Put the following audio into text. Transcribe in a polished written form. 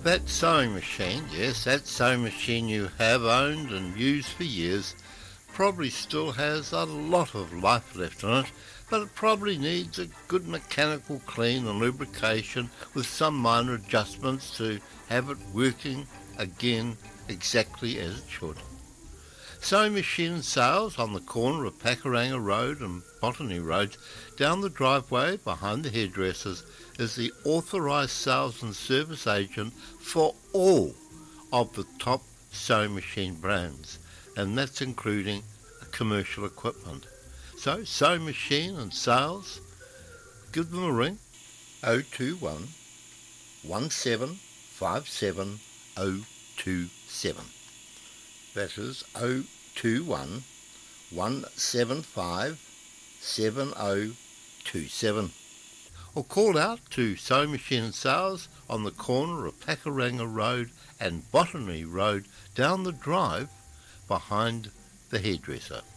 That sewing machine, yes, that sewing machine you have owned and used for years probably still has a lot of life left in it, but it probably needs a good mechanical clean and lubrication with some minor adjustments to have it working again exactly as it should. Sewing machine sales on the corner of Pakuranga Road and Botany Road down the driveway behind the hairdressers is the authorised sales and service agent for all of the top sewing machine brands, and that's including commercial equipment. So sewing machine and sales, give them a ring, 021 1757 027. That is 021 175 7027. Or call out to Sewing Machine and Sales on the corner of Pakuranga Road and Botany Road down the drive behind the hairdresser.